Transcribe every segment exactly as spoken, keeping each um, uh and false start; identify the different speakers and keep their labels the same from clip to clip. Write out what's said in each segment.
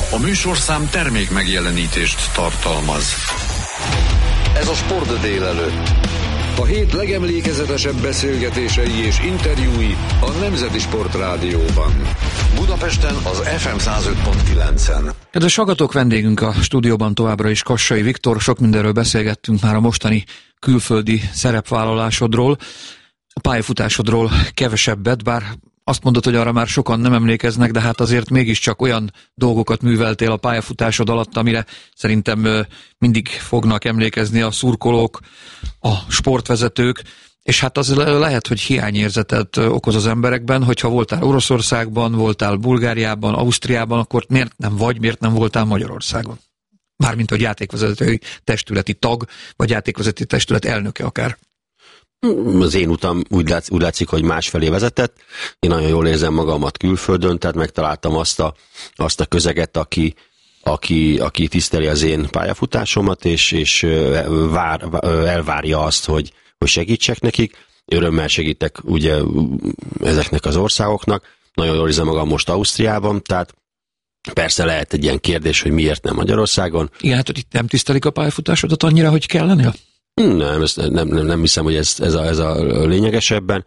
Speaker 1: A műsorszám termék megjelenítést tartalmaz. Ez a Sport délelőtt. A hét legemlékezetesebb beszélgetései és interjúi a Nemzeti Sport Rádióban. Budapesten az ef em száz öt pont kilencen.
Speaker 2: Kedves hallgatók, vendégünk a stúdióban továbbra is Kassai Viktor. Sok mindenről beszélgettünk már a mostani külföldi szerepvállalásodról, a pályafutásodról kevesebbet, bár azt mondod, hogy arra már sokan nem emlékeznek, de hát azért mégiscsak olyan dolgokat műveltél a pályafutásod alatt, amire szerintem mindig fognak emlékezni a szurkolók, a sportvezetők, és hát az lehet, hogy hiányérzetet okoz az emberekben, hogyha voltál Oroszországban, voltál Bulgáriában, Ausztriában, akkor miért nem vagy, miért nem voltál Magyarországon? Mármint, hogy játékvezetői testületi tag, vagy játékvezetői testület elnöke akár.
Speaker 3: Az én utam úgy, látsz, úgy látszik, hogy másfelé vezetett. Én nagyon jól érzem magamat külföldön, tehát megtaláltam azt a, azt a közeget, aki, aki, aki tiszteli az én pályafutásomat, és, és vár, elvárja azt, hogy, hogy segítsek nekik. Örömmel segítek ugye ezeknek az országoknak. Nagyon jól érzem magam most Ausztriában, tehát persze lehet egy ilyen kérdés, hogy miért nem Magyarországon.
Speaker 2: Igen, hát hogy itt nem tisztelik a pályafutásodat annyira, hogy kellenél?
Speaker 3: Nem, nem, nem, nem hiszem, hogy ez, ez, a, ez a lényegesebben.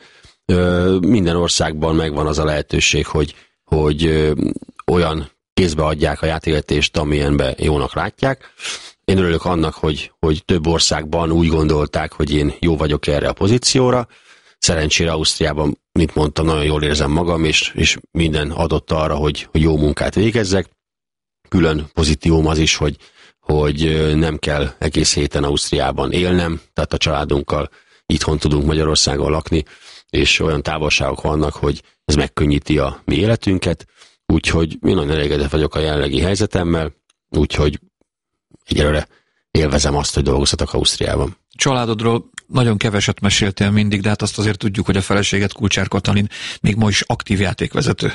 Speaker 3: Ö, minden országban megvan az a lehetőség, hogy, hogy ö, olyan kézbe adják a játékvezetést, amilyenben jónak látják. Én örülök annak, hogy, hogy több országban úgy gondolták, hogy én jó vagyok erre a pozícióra. Szerencsére Ausztriában, mint mondtam, nagyon jól érzem magam, és, és minden adott arra, hogy, hogy jó munkát végezzek. Külön pozitívum az is, hogy hogy nem kell egész héten Ausztriában élnem, tehát a családunkkal itthon tudunk Magyarországon lakni, és olyan távolságok vannak, hogy ez megkönnyíti a mi életünket, úgyhogy én nagyon elégedett vagyok a jelenlegi helyzetemmel, úgyhogy egyelőre élvezem azt, hogy dolgozhatok Ausztriában.
Speaker 2: Családodról nagyon keveset meséltél mindig, de hát azt azért tudjuk, hogy a feleséget, Kulcsár Katalin még ma is aktív játékvezető.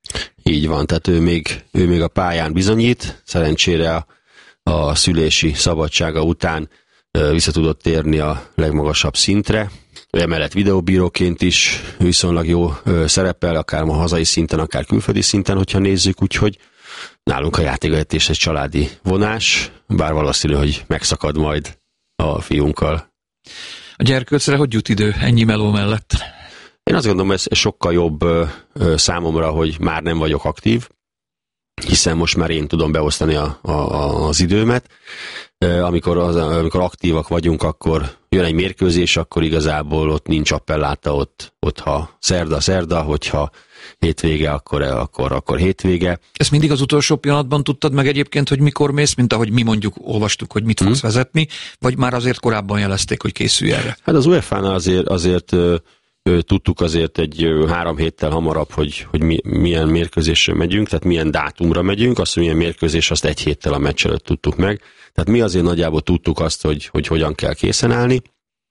Speaker 3: Így van, tehát ő még, ő még a pályán bizonyít, szerencsére a a szülési szabadsága után vissza tudott térni a legmagasabb szintre. Emellett videóbíróként is viszonylag jó szerepel, akár a hazai szinten, akár külföldi szinten, hogyha nézzük, úgyhogy nálunk a játékvezetés egy családi vonás, bár valószínű, hogy megszakad majd a fiunkkal.
Speaker 2: A gyerkőcre hogy jut idő ennyi meló mellett?
Speaker 3: Én azt gondolom, ez sokkal jobb számomra, hogy már nem vagyok aktív, hiszen most már én tudom beosztani a, a, az időmet. Amikor, az, amikor aktívak vagyunk, akkor jön egy mérkőzés, akkor igazából ott nincs appelláta, ott, ott ha szerda, szerda, hogyha hétvége, akkor, akkor, akkor hétvége.
Speaker 2: Ezt mindig az utolsó pillanatban tudtad meg egyébként, hogy mikor mész, mint ahogy mi mondjuk olvastuk, hogy mit fogsz hmm. vezetni, vagy már azért korábban jelezték, hogy készülj erre?
Speaker 3: Hát az u e fá-nál azért, azért tudtuk azért egy három héttel hamarabb, hogy, hogy mi, milyen mérkőzésre megyünk, tehát milyen dátumra megyünk, azt, hogy milyen mérkőzés, azt egy héttel a meccs előtt tudtuk meg. Tehát mi azért nagyjából tudtuk azt, hogy, hogy hogyan kell készen állni,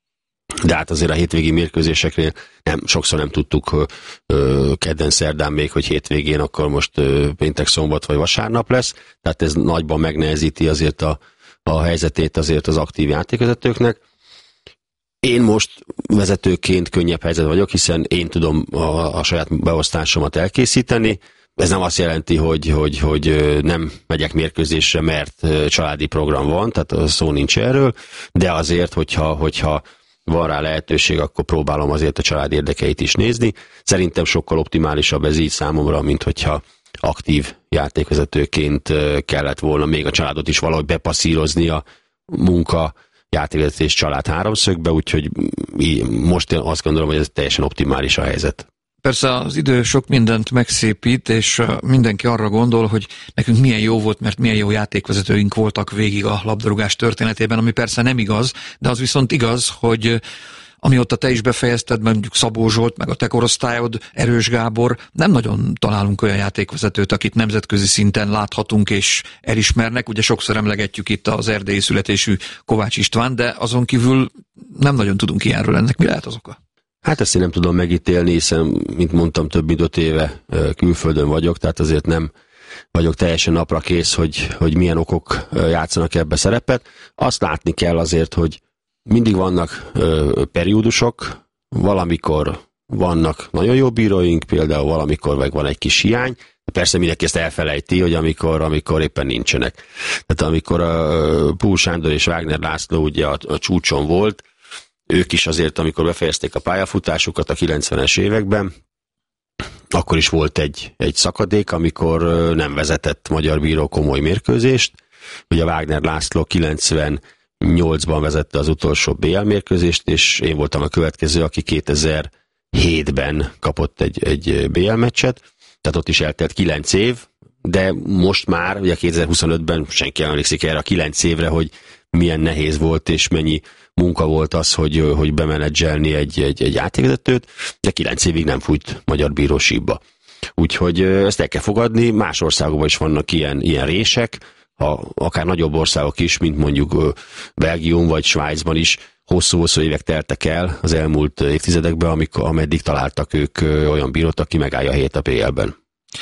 Speaker 3: de hát azért a hétvégi mérkőzéseknél nem, sokszor nem tudtuk ö, kedden, szerdán még, hogy hétvégén akkor most ö, péntek, szombat vagy vasárnap lesz, tehát ez nagyban megnehezíti azért a, a helyzetét azért az aktív játékvezetőknek. Én most vezetőként könnyebb helyzet vagyok, hiszen én tudom a, a saját beosztásomat elkészíteni. Ez nem azt jelenti, hogy, hogy, hogy nem megyek mérkőzésre, mert családi program van, tehát szó nincs erről, de azért, hogyha, hogyha van rá lehetőség, akkor próbálom azért a család érdekeit is nézni. Szerintem sokkal optimálisabb ez így számomra, mint hogyha aktív játékvezetőként kellett volna még a családot is valahogy bepasszírozni a munka, játékvezetés, család háromszögbe, úgyhogy most én azt gondolom, hogy ez teljesen optimális a helyzet.
Speaker 2: Persze az idő sok mindent megszépít, és mindenki arra gondol, hogy nekünk milyen jó volt, mert milyen jó játékvezetőink voltak végig a labdarúgás történetében, ami persze nem igaz, de az viszont igaz, hogy amióta te is befejezted, mondjuk Szabó Zsolt, meg a te korosztályod, Erős Gábor, nem nagyon találunk olyan játékvezetőt, akit nemzetközi szinten láthatunk és elismernek. Ugye sokszor emlegetjük itt az erdélyi születésű Kovács István, de azon kívül nem nagyon tudunk ilyenről. Ennek mi lehet az oka?
Speaker 3: Hát ezt én nem tudom megítélni, hiszen, mint mondtam, több mint öt éve külföldön vagyok, tehát azért nem vagyok teljesen napra kész, hogy, hogy milyen okok játszanak ebbe szerepet. Azt látni kell azért, hogy mindig vannak ö, periódusok, valamikor vannak nagyon jó bíróink, például valamikor meg van egy kis hiány, Persze mindenki ezt elfelejti, hogy amikor, amikor éppen nincsenek. Tehát amikor a Púl Sándor és Wagner László ugye a, a csúcson volt, ők is azért, amikor befejezték a pályafutásukat a kilencvenes években, akkor is volt egy, egy szakadék, amikor nem vezetett magyar bíró komoly mérkőzést. Ugye Wagner László kilencvennyolcban vezette az utolsó bé el mérkőzést, és én voltam a következő, aki kétezer-hétben kapott egy, egy bé el meccset, tehát ott is eltelt kilenc év, de most már, ugye kétezer-huszonötben senki emlékszik erre a kilenc évre, hogy milyen nehéz volt, és mennyi munka volt az, hogy, hogy bemenedzselni egy, egy, egy játékvezetőt, de kilenc évig nem fújt magyar bírósíkba. Úgyhogy ezt el kell fogadni, más országokban is vannak ilyen, ilyen rések, ha akár nagyobb országok is, mint mondjuk Belgium vagy Svájcban is, hosszú-hosszú évek teltek el az elmúlt évtizedekben, amikor, ameddig találtak ők olyan bírót, aki megállja a helyét a bé el-ben.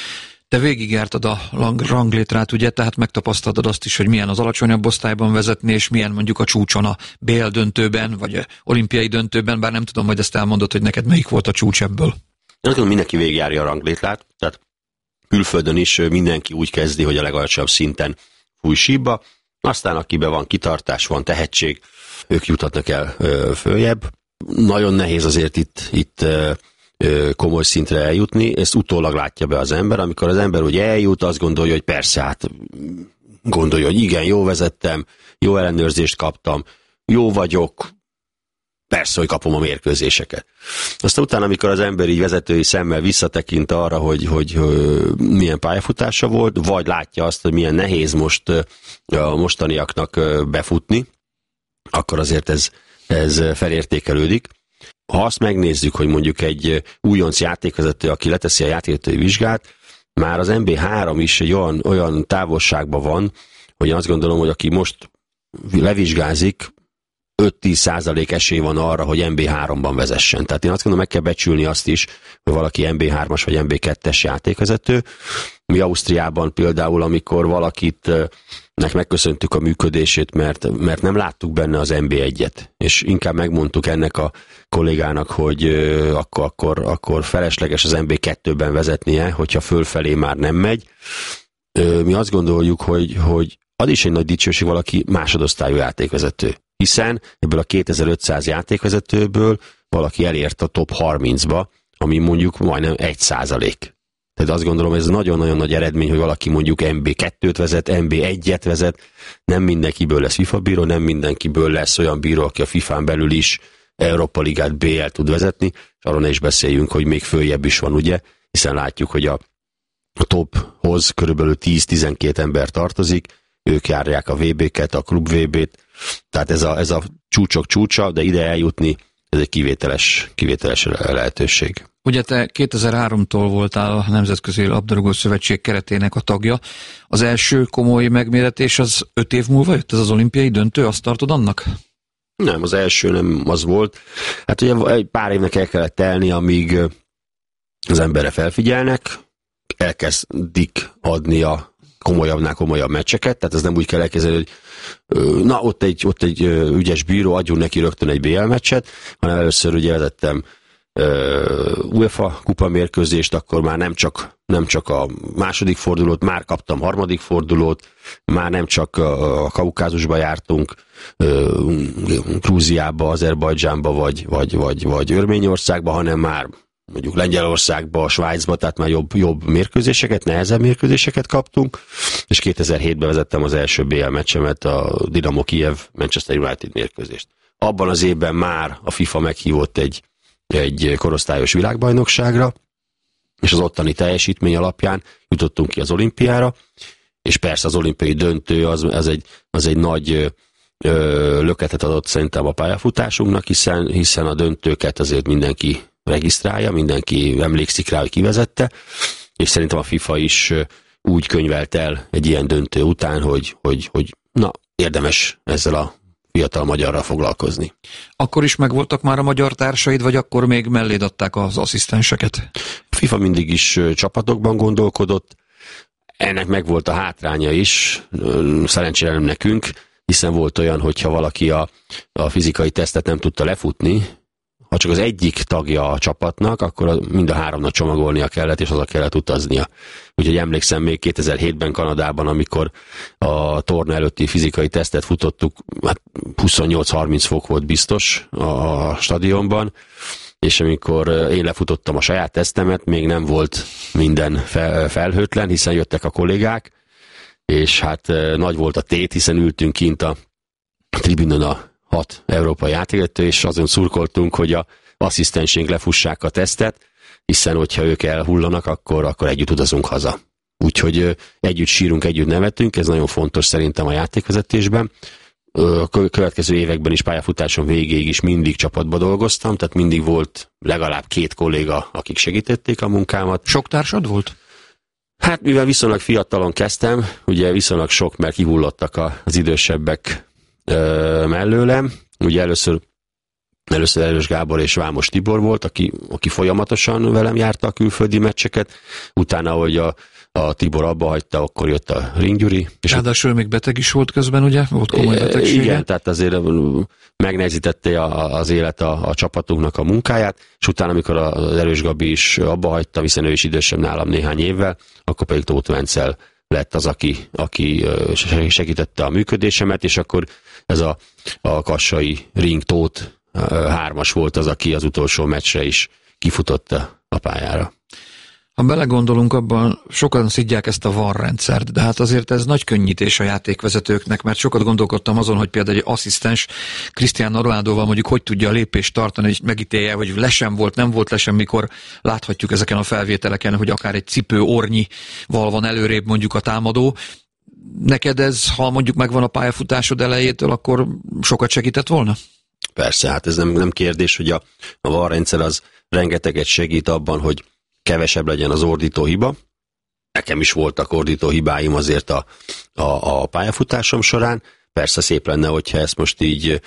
Speaker 2: Te végigjártad a ranglétrát, ugye, tehát megtapasztaltad azt is, hogy milyen az alacsonyabb osztályban vezetni, és milyen mondjuk a csúcson a bé el döntőben, vagy olimpiai döntőben, bár nem tudom, hogy ezt elmondod, hogy neked melyik volt a csúcs ebből.
Speaker 3: Én tudom, mindenki végigjárja a ranglétrát, tehát külföldön is mindenki úgy kezdi, hogy a legalacsonyabb szinten fúj sípba, aztán akiben van kitartás, van tehetség, ők juthatnak el ö, följebb. Nagyon nehéz azért itt, itt ö, ö, komoly szintre eljutni, ezt utólag látja be az ember, amikor az ember úgy eljut, azt gondolja, hogy persze, hát gondolja, hogy igen, jó vezettem, jó ellenőrzést kaptam, jó vagyok, persze, hogy kapom a mérkőzéseket. Aztán utána, amikor az ember így vezetői szemmel visszatekint arra, hogy, hogy, hogy milyen pályafutása volt, vagy látja azt, hogy milyen nehéz most a mostaniaknak befutni, akkor azért ez, ez felértékelődik. Ha azt megnézzük, hogy mondjuk egy újonc játékvezető, aki leteszi a játékvezetői vizsgát, már az en bé három is egy olyan, olyan távolságban van, hogy azt gondolom, hogy aki most levizsgázik, öt-tíz százalék esély van arra, hogy en bé háromban vezessen. Tehát én azt gondolom, meg kell becsülni azt is, hogy valaki en bé hármas vagy en bé kettes játékvezető. Mi Ausztriában például, amikor valakit nek megköszöntük a működését, mert, mert nem láttuk benne az en bé egyet, és inkább megmondtuk ennek a kollégának, hogy akkor, akkor, akkor felesleges az en bé kettőben vezetnie, hogyha fölfelé már nem megy. Mi azt gondoljuk, hogy, hogy az is egy nagy dicsőség, valaki másodosztályú játékvezető. Hiszen ebből a kétezer-ötszáz játékvezetőből valaki elért a top harmincba, ami mondjuk majdnem egy százalék. Tehát azt gondolom, ez nagyon-nagyon nagy eredmény, hogy valaki mondjuk en bé kettőt vezet, en bé egyet vezet, nem mindenkiből lesz FIFA bíró, nem mindenkiből lesz olyan bíró, aki a fifán belül is Európa Ligát bé el tud vezetni, és arról ne is beszéljünk, hogy még följebb is van, ugye, hiszen látjuk, hogy a, a tophoz körülbelül tíz-tizenkét ember tartozik, ők járják a vé béket, a klub vé bét, tehát ez a, ez a csúcsok csúcsa, de ide eljutni, ez egy kivételes, kivételes lehetőség.
Speaker 2: Ugye te kétezer-háromtól voltál a Nemzetközi Labdarúgó Szövetség keretének a tagja. Az első komoly megméretés az öt év múlva jött, ez az olimpiai döntő, azt tartod annak?
Speaker 3: Nem, az első nem az volt. Hát ugye egy pár évnek el kellett telni, amíg az emberre felfigyelnek, elkezdik adni a komolyabbnál komolyabb meccseket, tehát ez nem úgy kell elkezdeni, hogy na, ott egy, ott egy ügyes bíró, adjunk neki rögtön egy bé el meccset, hanem először ugye vezettem UEFA kupa mérkőzést, akkor már nem csak, nem csak a második fordulót, már kaptam harmadik fordulót, már nem csak a Kaukázusba jártunk, Grúziába, Azerbajdzsánba, vagy, vagy, vagy, vagy Örményországba, hanem már mondjuk Lengyelországba, Svájcba, tehát már jobb, jobb mérkőzéseket, nehezebb mérkőzéseket kaptunk, és kétezer-hétben vezettem az első bé el meccsemet, a Dinamo Kijev Manchester United mérkőzést. Abban az évben már a FIFA meghívott egy, egy korosztályos világbajnokságra, és az ottani teljesítmény alapján jutottunk ki az olimpiára, és persze az olimpiai döntő az, az, egy, az egy nagy ö, löketet adott szerintem a pályafutásunknak, hiszen, hiszen a döntőket azért mindenki regisztrálja, mindenki emlékszik rá, hogy kivezette, és szerintem a FIFA is úgy könyvelt el egy ilyen döntő után, hogy, hogy, hogy na, érdemes ezzel a fiatal magyarral foglalkozni.
Speaker 2: Akkor is megvoltak már a magyar társaid, vagy akkor még melléd adták az asszisztenseket?
Speaker 3: A FIFA mindig is csapatokban gondolkodott, ennek megvolt a hátránya is, szerencsére nem nekünk, hiszen volt olyan, hogyha valaki a, a fizikai tesztet nem tudta lefutni, ha csak az egyik tagja a csapatnak, akkor mind a háromnak csomagolnia kellett, és haza kellett utaznia. Úgyhogy emlékszem még kétezer-hétben Kanadában, amikor a torna előtti fizikai tesztet futottuk, hát huszonnyolc-harminc fok volt biztos a stadionban, és amikor én lefutottam a saját tesztemet, még nem volt minden fel, felhőtlen, hiszen jöttek a kollégák, és hát nagy volt a tét, hiszen ültünk kint a tribünön a hat európai játékvezető, és azon szurkoltunk, hogy a asszisztensénk lefussák a tesztet, hiszen hogyha ők elhullanak, akkor, akkor együtt utazunk haza. Úgyhogy együtt sírunk, együtt nevetünk, ez nagyon fontos szerintem a játékvezetésben. A következő években is, pályafutásom végéig is mindig csapatba dolgoztam, tehát mindig volt legalább két kolléga, akik segítették a munkámat.
Speaker 2: Sok társad volt?
Speaker 3: Hát mivel viszonylag fiatalon kezdtem, ugye viszonylag sok, mert kihullottak az idősebbek ö, mellőlem. Ugye először, először Erős Gábor és Vámos Tibor volt, aki, aki folyamatosan velem járta a külföldi meccseket. Utána, hogy a, a Tibor abba hagyta, akkor jött a Ringgyuri.
Speaker 2: Ráadásul még beteg is volt közben, ugye? Volt komoly betegsége.
Speaker 3: Igen, tehát azért megnehezítette az élet a, a csapatunknak a munkáját, és utána, amikor az Erős Gabi is abba hagyta, hiszen ő is idősebb nálam néhány évvel, akkor pedig Tóth Vencel lett az, aki, aki segítette a működésemet, és akkor ez a, a kassai Ring Tóth hármas volt az, aki az utolsó meccsre is kifutotta a pályára.
Speaker 2: Ha belegondolunk abban, sokan szidják ezt a VAR rendszert, de hát azért ez nagy könnyítés a játékvezetőknek, mert sokat gondolkodtam azon, hogy például egy asszisztens Cristiano Ronaldóval mondjuk hogy tudja a lépést tartani, hogy megítélje, hogy lesen volt, nem volt lesen, mikor láthatjuk ezeken a felvételeken, hogy akár egy cipő ornyival van előrébb mondjuk a támadó. Neked ez, ha mondjuk megvan a pályafutásod elejétől, akkor sokat segített volna?
Speaker 3: Persze, hát ez nem, nem kérdés, hogy a, a VAR rendszer az rengeteget segít abban, hogy kevesebb legyen az ordító hiba. Nekem is voltak ordító hibáim azért a, a, a pályafutásom során. Persze szép lenne, hogyha ezt most így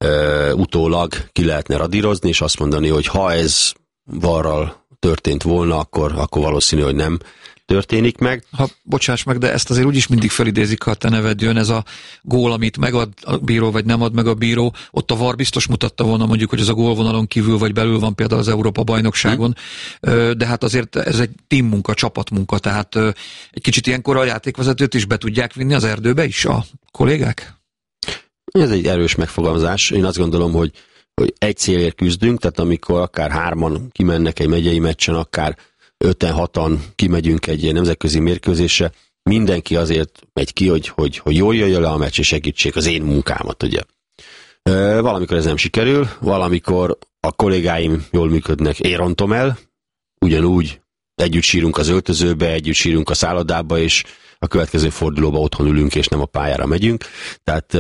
Speaker 3: e, utólag ki lehetne radírozni, és azt mondani, hogy ha ez varral történt volna, akkor, akkor valószínű, hogy nem történik meg.
Speaker 2: Ha, bocsáss meg, de ezt azért úgyis mindig felidézik, ha a te neved jön, ez a gól, amit megad a bíró, vagy nem ad meg a bíró, ott a VAR biztos mutatta volna mondjuk, hogy az a gólvonalon kívül vagy belül van például az Európa-bajnokságon, hmm. de hát azért ez egy teammunka, csapatmunka, tehát egy kicsit ilyenkor a játékvezetőt is be tudják vinni az erdőbe is a kollégák?
Speaker 3: Ez egy erős megfogalmazás. Én azt gondolom, hogy, hogy egy célért küzdünk, tehát amikor akár hárman kimennek egy megyei meccsen, akár öten, hatan kimegyünk egy nemzetközi mérkőzésre, mindenki azért megy ki, hogy, hogy, hogy jól jöjjön le a meccs, és segítsék az én munkámat, ugye. E, valamikor ez nem sikerül, valamikor a kollégáim jól működnek, én rontom el, ugyanúgy együtt sírunk az öltözőbe, együtt sírunk a szállodába, és a következő fordulóba otthon ülünk, és nem a pályára megyünk. Tehát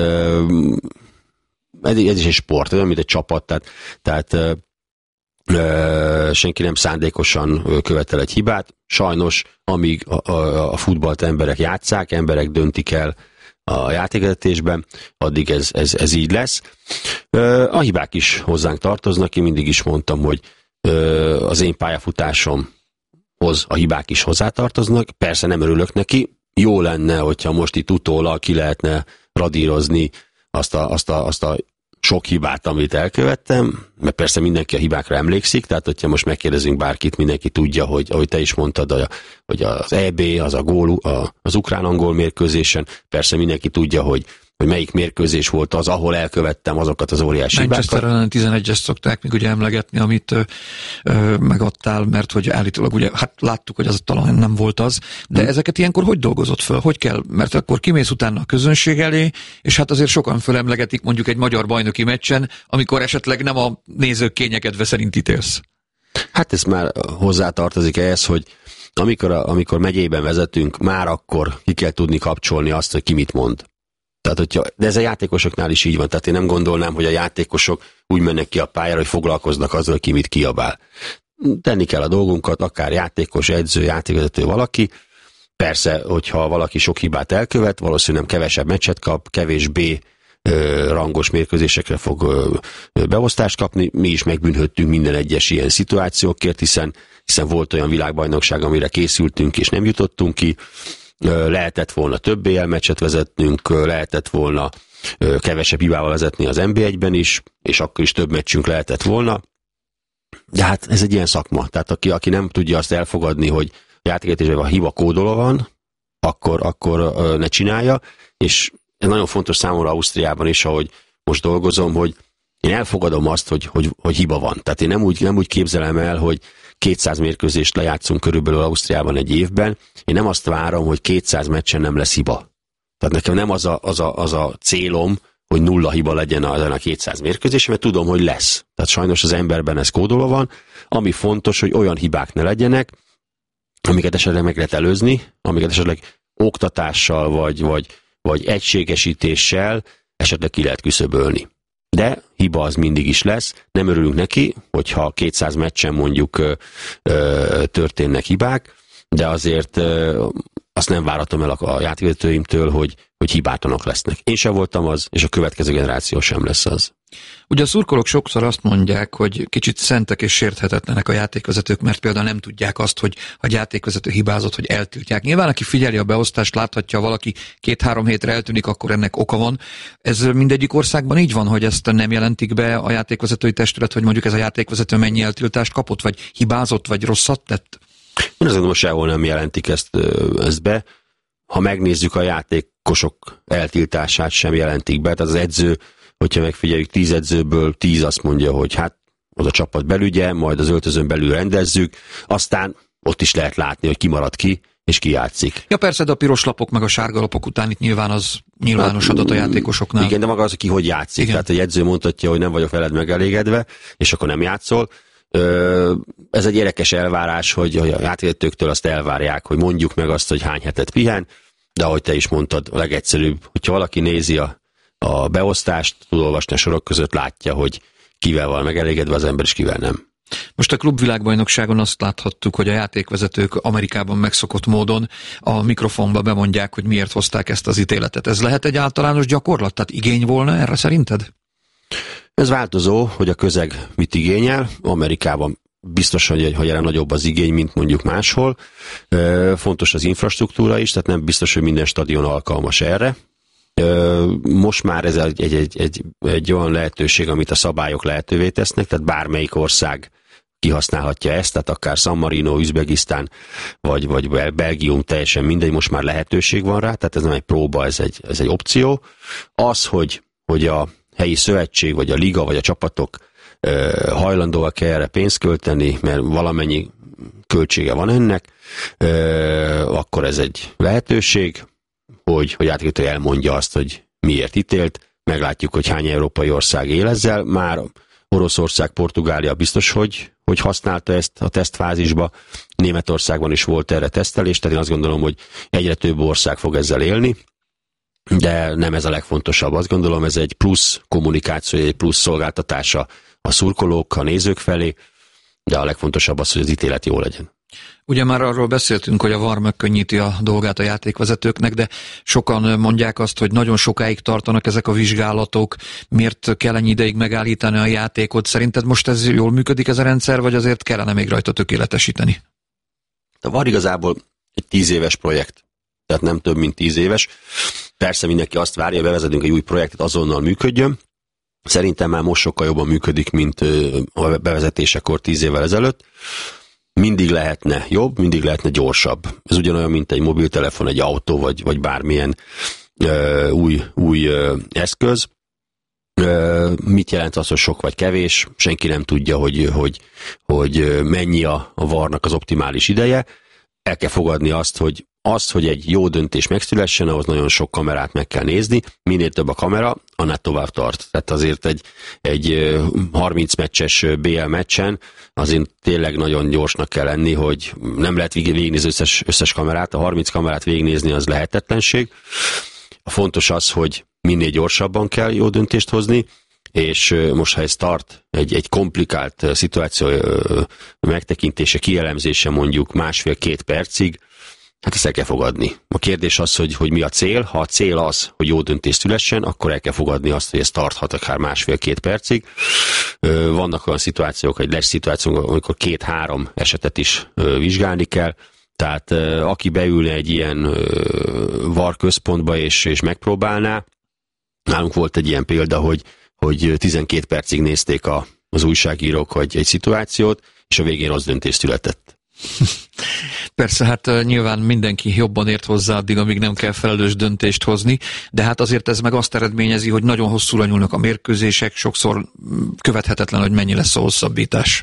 Speaker 3: ez, ez is egy sport, ez mint egy csapat, tehát, tehát senki nem szándékosan követel egy hibát. Sajnos, amíg a, a, a futballt emberek játsszák, emberek döntik el a játékvezetésben, addig ez, ez, ez így lesz. A hibák is hozzánk tartoznak, én mindig is mondtam, hogy az én pályafutásomhoz a hibák is hozzátartoznak. Persze nem örülök neki, jó lenne, hogyha most itt utólag ki lehetne radírozni azt a, azt a, azt a sok hibát, amit elkövettem, mert persze mindenki a hibákra emlékszik, tehát hogyha most megkérdezünk bárkit, mindenki tudja, hogy ahogy te is mondtad, hogy az é bé, az a gól, az ukrán-angol mérkőzésen, persze mindenki tudja, hogy hogy melyik mérkőzés volt az, ahol elkövettem azokat az óriási hibákat.
Speaker 2: Manchester ellen tizenegyest szokták még ugye emlegetni, amit ö, ö, megadtál, mert hogy állítólag ugye, hát láttuk, hogy az talán nem volt az, de hmm. ezeket ilyenkor hogy dolgozott föl? Hogy kell? Mert akkor kimész utána a közönség elé, és hát azért sokan fölemlegetik mondjuk egy magyar bajnoki meccsen, amikor esetleg nem a nézők kényekedve szerint ítélsz.
Speaker 3: Hát ez már hozzátartozik ehhez, hogy amikor, a, amikor megyében vezetünk, már akkor ki kell tudni kapcsolni azt, hogy ki mit mond. Tehát, hogyha, de ez a játékosoknál is így van, tehát én nem gondolnám, hogy a játékosok úgy mennek ki a pályára, hogy foglalkoznak azzal, hogy ki mit kiabál. Tenni kell a dolgunkat, akár játékos, edző, játékvezető valaki. Persze, hogyha valaki sok hibát elkövet, valószínűleg kevesebb meccset kap, kevésbé ö, rangos mérkőzésekre fog ö, ö, beosztást kapni. Mi is megbűnhöttünk minden egyes ilyen szituációkért, hiszen, hiszen volt olyan világbajnokság, amire készültünk, és nem jutottunk ki. Lehetett volna több bé el meccset vezetnünk, lehetett volna kevesebb hibával vezetni az en bé egyben is, és akkor is több meccsünk lehetett volna. De hát ez egy ilyen szakma. Tehát aki, aki nem tudja azt elfogadni, hogy a játékvezetésben a hiba kódolva van, akkor, akkor ne csinálja, és ez nagyon fontos számomra Ausztriában is, ahogy most dolgozom, hogy én elfogadom azt, hogy, hogy, hogy hiba van. Tehát én nem úgy, nem úgy képzelem el, hogy kétszáz mérkőzést lejátszunk körülbelül Ausztriában egy évben. Én nem azt várom, hogy kétszáz meccsen nem lesz hiba. Tehát nekem nem az a, az a, az a célom, hogy nulla hiba legyen a, a kétszáz mérkőzés, mert tudom, hogy lesz. Tehát sajnos az emberben ez kódolva van. Ami fontos, hogy olyan hibák ne legyenek, amiket esetleg meg lehet előzni, amiket esetleg oktatással vagy, vagy, vagy egységesítéssel esetleg ki lehet küszöbölni. De hiba az mindig is lesz, nem örülünk neki, hogyha kétszáz meccsen mondjuk ö, ö, történnek hibák, de azért ö, azt nem várhatom el a, a játékvezetőimtől, hogy, hogy hibátlanok lesznek. Én sem voltam az, és a következő generáció sem lesz az.
Speaker 2: Ugye a szurkolók sokszor azt mondják, hogy kicsit szentek és sérthetetlenek a játékvezetők, mert például nem tudják azt, hogy a játékvezető hibázott, hogy eltiltják. Nyilván, aki figyeli a beosztást, láthatja, valaki két-három hétre eltűnik, akkor ennek oka van. Ez mindegyik országban így van, hogy ezt nem jelentik be a játékvezetői testület, hogy mondjuk ez a játékvezető mennyi eltiltást kapott, vagy hibázott, vagy rosszat tett?
Speaker 3: Én azt gondolom, sehol nem jelentik ezt, ezt be. Ha megnézzük a játékosok eltiltását, sem jelentik be. Tehát az edző, hogyha megfigyeljük, tíz edzőből tíz azt mondja, hogy hát az a csapat belügye, majd az öltözön belül rendezzük, aztán ott is lehet látni, hogy ki marad ki, és ki játszik.
Speaker 2: Ja persze, de a piros lapok meg a sárga lapok után itt nyilván az nyilvános adat a játékosoknál.
Speaker 3: Igen, de maga az, ki hogy játszik. Igen. Tehát egy edző mondhatja, hogy nem vagyok veled megelégedve, és akkor nem játszol. Ez egy érdekes elvárás, hogy a játékvezetőktől azt elvárják, hogy mondjuk meg azt, hogy hány hetet pihen, de ahogy te is mondtad, a legegyszerűbb, hogyha valaki nézi a, a beosztást, tud olvasni a sorok között, látja, hogy kivel van megelégedve az ember, és kivel nem.
Speaker 2: Most a klubvilágbajnokságon azt láthattuk, hogy a játékvezetők Amerikában megszokott módon a mikrofonba bemondják, hogy miért hozták ezt az ítéletet. Ez lehet egy általános gyakorlat? Tehát igény volna erre szerinted?
Speaker 3: Ez változó, hogy a közeg mit igényel. Amerikában biztos, hogy, hogy erre nagyobb az igény, mint mondjuk máshol. Fontos az infrastruktúra is, tehát nem biztos, hogy minden stadion alkalmas erre. Most már ez egy, egy, egy, egy, egy olyan lehetőség, amit a szabályok lehetővé tesznek, tehát bármelyik ország kihasználhatja ezt, tehát akár San Marino, Üzbegisztán, vagy, vagy Belgium, teljesen mindegy, most már lehetőség van rá, tehát ez nem egy próba, ez egy, ez egy opció. Az, hogy, hogy a helyi szövetség, vagy a liga, vagy a csapatok uh, hajlandóak erre pénzt költeni, mert valamennyi költsége van ennek, uh, akkor ez egy lehetőség, hogy, hogy játékvezető elmondja azt, hogy miért ítélt. Meglátjuk, hogy hány európai ország él ezzel. Már Oroszország, Portugália biztos, hogy, hogy használta ezt a tesztfázisba. Németországban is volt erre tesztelés, tehát én azt gondolom, hogy egyre több ország fog ezzel élni. De nem ez a legfontosabb. Azt gondolom, ez egy plusz kommunikáció, egy plusz szolgáltatása a szurkolók, a nézők felé, de a legfontosabb az, hogy az ítélet jó legyen.
Speaker 2: Ugye már arról beszéltünk, hogy a VAR megkönnyíti a dolgát a játékvezetőknek, de sokan mondják azt, hogy nagyon sokáig tartanak ezek a vizsgálatok, miért kell ennyi ideig megállítani a játékot. Szerinted most ez jól működik ez a rendszer, vagy azért kellene még rajta tökéletesíteni?
Speaker 3: A VAR igazából egy tíz éves projekt. Tehát nem több, mint tíz éves. Persze mindenki azt várja, bevezetünk egy új projektet, azonnal működjön. Szerintem már most sokkal jobban működik, mint a bevezetésekor tíz évvel ezelőtt. Mindig lehetne jobb, mindig lehetne gyorsabb. Ez ugyanolyan, mint egy mobiltelefon, egy autó, vagy, vagy bármilyen ö, új, új ö, eszköz. Ö, mit jelent az, hogy sok vagy kevés? Senki nem tudja, hogy, hogy, hogy mennyi a, a varnak az optimális ideje. El kell fogadni azt, hogy az, hogy egy jó döntés megszülessen, ahhoz nagyon sok kamerát meg kell nézni. Minél több a kamera, annál tovább tart. Tehát azért egy, egy harminc meccses bé el meccsen azért tényleg nagyon gyorsnak kell lenni, hogy nem lehet végignézni összes, összes kamerát. A harminc kamerát végignézni az lehetetlenség. A fontos az, hogy minél gyorsabban kell jó döntést hozni, és most, ha ez tart, egy, egy komplikált szituáció megtekintése, kielemzése mondjuk másfél-két percig, hát ezt el kell fogadni. A kérdés az, hogy, hogy mi a cél. Ha a cél az, hogy jó döntés szülessen, akkor el kell fogadni azt, hogy ez tarthat akár másfél-két percig. Vannak olyan szituációk, egy lesz szituációk, amikor két-három esetet is vizsgálni kell. Tehát aki beülne egy ilyen VAR központba és, és megpróbálná, nálunk volt egy ilyen példa, hogy, hogy tizenkét percig nézték a, az újságírók vagy egy szituációt, és a végén az döntés született.
Speaker 2: Persze, hát nyilván mindenki jobban ért hozzá addig, amíg nem kell felelős döntést hozni, de hát azért ez meg azt eredményezi, hogy nagyon hosszúra nyúlnak a mérkőzések, sokszor követhetetlen, hogy mennyi lesz a hosszabbítás.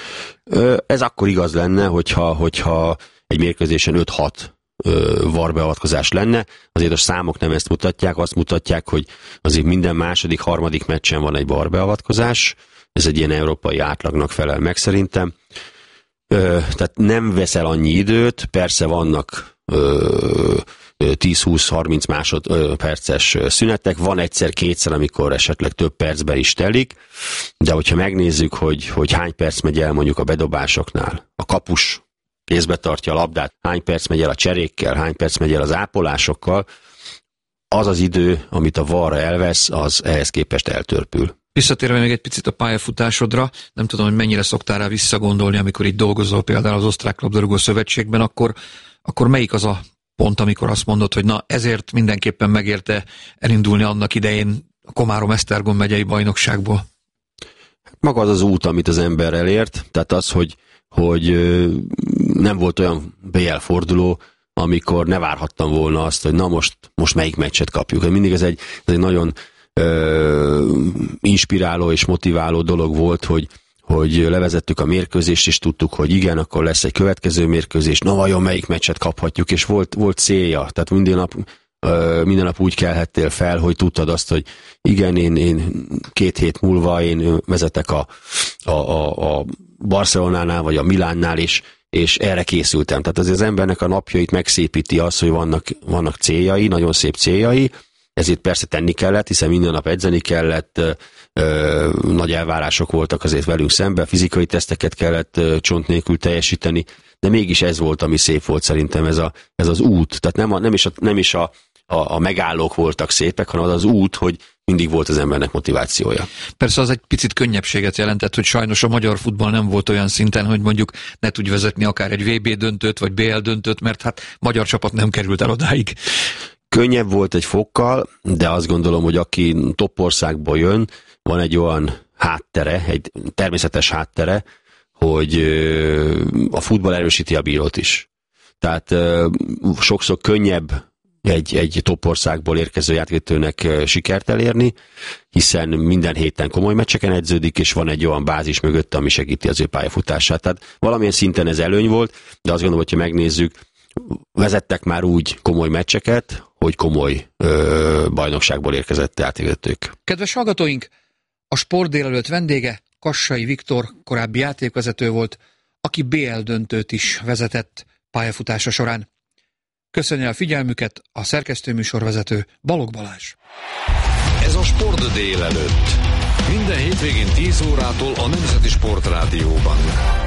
Speaker 3: Ez akkor igaz lenne, hogyha, hogyha egy mérkőzésen öt-hat varbeavatkozás lenne, azért a számok nem ezt mutatják, azt mutatják, hogy azért minden második, harmadik meccsen van egy varbeavatkozás, ez egy ilyen európai átlagnak felel meg szerintem. Tehát nem veszel annyi időt, persze vannak tíz-húsz-harminc másodperces szünetek, van egyszer-kétszer, amikor esetleg több percben is telik, de hogyha megnézzük, hogy, hogy hány perc megy el mondjuk a bedobásoknál, a kapus észbe tartja a labdát, hány perc megy el a cserékkel, hány perc megy el az ápolásokkal, az az idő, amit a varra elvesz, az ehhez képest eltörpül.
Speaker 2: Visszatérve még egy picit a pályafutásodra, nem tudom, hogy mennyire szoktál rá visszagondolni, amikor itt dolgozol például az Osztrák Labdarúgó Szövetségben, akkor, akkor melyik az a pont, amikor azt mondod, hogy na ezért mindenképpen megérte elindulni annak idején a Komárom-Esztergom megyei bajnokságból?
Speaker 3: Maga az az út, amit az ember elért, tehát az, hogy, hogy nem volt olyan bé el forduló, amikor ne várhattam volna azt, hogy na most, most melyik meccset kapjuk. Mindig ez egy, ez egy nagyon ö, inspiráló és motiváló dolog volt, hogy, hogy levezettük a mérkőzést, és tudtuk, hogy igen, akkor lesz egy következő mérkőzés, na vajon melyik meccset kaphatjuk, és volt, volt célja. Tehát minden nap, ö, minden nap úgy kelhettél fel, hogy tudtad azt, hogy igen, én, én két hét múlva én vezetek a, a, a, a Barcelonánál, vagy a Milánnál is, és erre készültem. Tehát azért az embernek a napjait megszépíti az, hogy vannak, vannak céljai, nagyon szép céljai, ezért persze tenni kellett, hiszen minden nap edzeni kellett, ö, nagy elvárások voltak azért velünk szemben, fizikai teszteket kellett ö, csont nélkül teljesíteni, de mégis ez volt, ami szép volt szerintem, ez, a, ez az út. Tehát nem, a, nem is, a, nem is a, a, a megállók voltak szépek, hanem az az út, hogy mindig volt az embernek motivációja.
Speaker 2: Persze az egy picit könnyebbséget jelentett, hogy sajnos a magyar futball nem volt olyan szinten, hogy mondjuk ne tudj vezetni akár egy vé bé döntőt, vagy bé el döntőt, mert hát magyar csapat nem került el odáig.
Speaker 3: Könnyebb volt egy fokkal, de azt gondolom, hogy aki toppországból jön, van egy olyan háttere, egy természetes háttere, hogy a futball erősíti a bírót is. Tehát sokszor könnyebb egy, egy toppországból érkező játékvetőnek sikert elérni, hiszen minden héten komoly meccseken edződik, és van egy olyan bázis mögötte, ami segíti az ő pályafutását. Tehát valamilyen szinten ez előny volt, de azt gondolom, hogyha megnézzük, vezettek már úgy komoly meccseket, hogy komoly ö, bajnokságból érkezett játékvetők.
Speaker 2: Kedves hallgatóink, a Sport délelőtt vendége Kassai Viktor, korábbi játékvezető volt, aki bé el döntőt is vezetett pályafutása során. Köszönjük a figyelmüket a szerkesztőműsorvezető Balogh Balázs.
Speaker 1: Ez a Sport délelőtt. Minden hétvégén tíz órától a Nemzeti Sportrádióban.